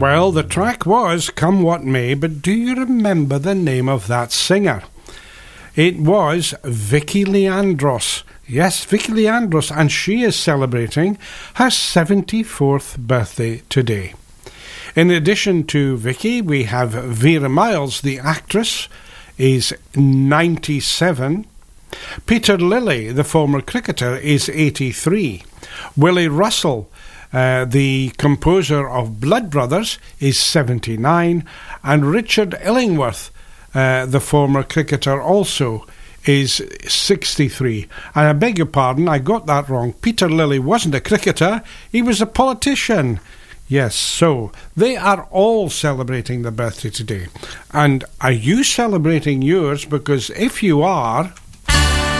Well, the track was Come What May, but do you remember the name of that singer? It was Vicky Leandros. Yes, Vicky Leandros, and she is celebrating her 74th birthday today. In addition to Vicky, we have Vera Miles, the actress, is 97. Peter Lilly, the former cricketer, is 83. Willie Russell, the composer of Blood Brothers, is 79. And Richard Illingworth, the former cricketer, also is 63. And I beg your pardon, I got that wrong. Peter Lilly wasn't a cricketer, he was a politician. Yes, so they are all celebrating their birthday today. And are you celebrating yours? Because if you are,